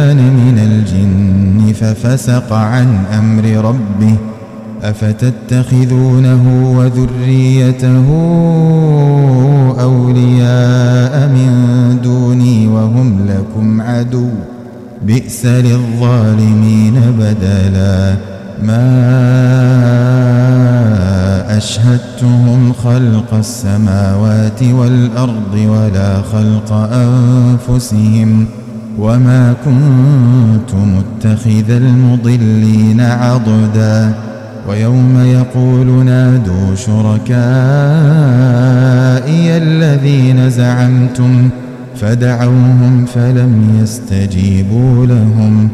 من الجن ففسق عن أمر ربه أفتتخذونه وذريته أولياء من دوني وهم لكم عدو بئس للظالمين بدلا ما أشهدتهم خلق السماوات والأرض ولا خلق أنفسهم وما كنت متخذ المضلين عضدا ويوم يقول نادوا شركائي الذين زعمتم فدعوهم فلم يستجيبوا لهم